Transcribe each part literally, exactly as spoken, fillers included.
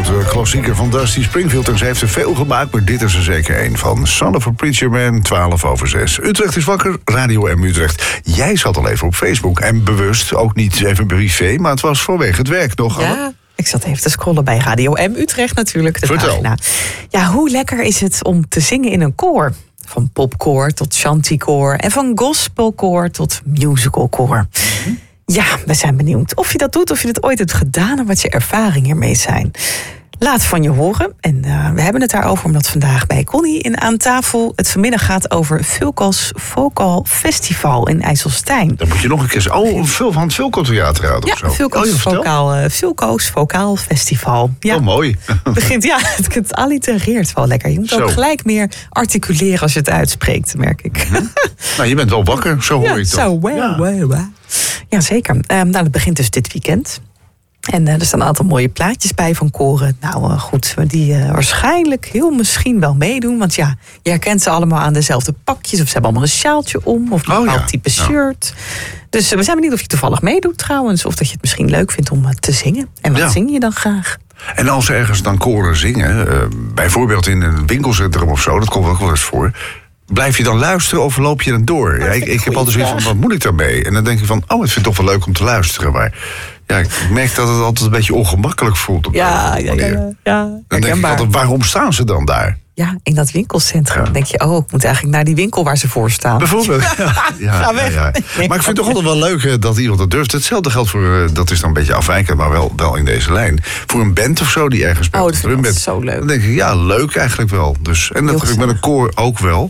grote klassieker van Dusty Springfield. En ze heeft er veel gemaakt, maar dit is er zeker één van. Son of a Preacher Man, twaalf over zes. Utrecht is wakker, Radio M Utrecht. Jij zat al even op Facebook en bewust, ook niet even privé, maar het was vanwege het werk nog. Ja. Anne? Ik zat even te scrollen bij Radio M Utrecht natuurlijk. De Vertel. pagina. Ja, hoe lekker is het om te zingen in een koor? Van popkoor tot chantykoor en van gospelkoor tot musicalkoor. Mm-hmm. Ja, we zijn benieuwd of je dat doet, of je het ooit hebt gedaan en wat je ervaringen hiermee zijn. Laat van je horen. En uh, we hebben het daarover omdat vandaag bij Connie in aan tafel het vanmiddag gaat over Vulko's Vocal Festival in IJsselstein. Dan moet je nog een keer... Oh, veel van het Vulko Theater uit Ja, of zo. Vulko's oh, Vocaal, uh, Vulko's Vocaal Festival. Ja. Oh, mooi. Begint, ja, het, het allitereert wel lekker. Je moet Zo. ook gelijk meer articuleren als je het uitspreekt, merk ik. Mm-hmm. Nou, je bent wel wakker, zo hoor Ja, ik dat. zo, well, Ja. well, well. Ja, zeker. Um, nou, dat begint dus dit weekend. En uh, er staan een aantal mooie plaatjes bij van koren. Nou uh, goed, die uh, waarschijnlijk heel misschien wel meedoen. Want ja, je herkent ze allemaal aan dezelfde pakjes. Of ze hebben allemaal een sjaaltje om. Of een Oh, bepaald ja. type Ja. shirt. Dus uh, we zijn benieuwd of je toevallig meedoet trouwens. Of dat je het misschien leuk vindt om uh, te zingen. En wat Ja. zing je dan graag? En als ze ergens dan koren zingen, uh, bijvoorbeeld in een winkelcentrum of zo, dat komt ook wel eens voor. Blijf je dan luisteren of loop je dan door? Ja, ik, ik heb altijd zoiets van, wat moet ik daarmee? En dan denk je van, oh, ik vind het toch wel leuk om te luisteren. Maar ja, ik merk dat het altijd een beetje ongemakkelijk voelt. Op Ja, een ja, manier. ja, ja. Dan denk ik Herkenbaar. altijd, waarom staan ze dan daar? Ja, in dat winkelcentrum Ja. denk je, oh, ik moet eigenlijk naar die winkel waar ze voor staan. Bijvoorbeeld. Ja, ja, Ga weg. ja, ja. Maar ik vind het toch altijd wel leuk eh, dat iemand dat durft. Hetzelfde geldt voor, eh, dat is dan een beetje afwijkend, maar wel, wel in deze lijn. Voor een band of zo die ergens speelt. Oh, dat vind ik Een band. altijd zo leuk. Dan denk ik, ja, leuk eigenlijk wel. Dus, en dat Heel heb ik met een koor ook wel.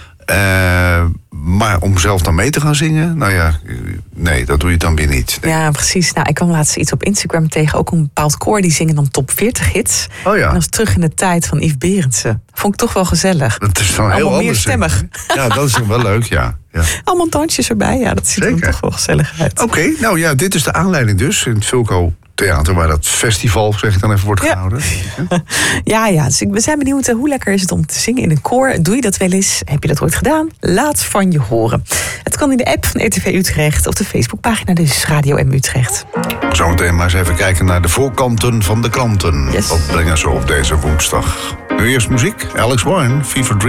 Uh, maar om zelf dan mee te gaan zingen, nou ja, nee, dat doe je dan weer niet. Nee. Ja, precies. Nou, ik kwam laatst iets op Instagram tegen. Ook een bepaald koor, die zingen dan top veertig hits. Oh ja. En dat is terug in de tijd van Yves Berendsen. Vond ik toch wel gezellig. Dat is dan heel Allemaal anders. meerstemmig. Ja, dat is dan wel leuk, ja. ja. Allemaal dansjes erbij. Ja, dat ziet er dan Zeker. toch wel gezellig uit. Oké, okay, nou ja, dit is de aanleiding dus. In het Vulko Theater, waar dat festival, zeg ik dan even, wordt Ja. gehouden. Ja. Ja, ja. Dus we zijn benieuwd hoe lekker is het om te zingen in een koor. Doe je dat wel eens? Heb je dat ooit gedaan? Laat van je horen. Het kan in de app van R T V Utrecht of de Facebookpagina dus Radio M Utrecht. Zometeen maar eens even kijken naar de voorkanten van de kranten. Yes. Wat brengen ze op deze woensdag? Nu eerst muziek. Alex Warren, Fever Dream.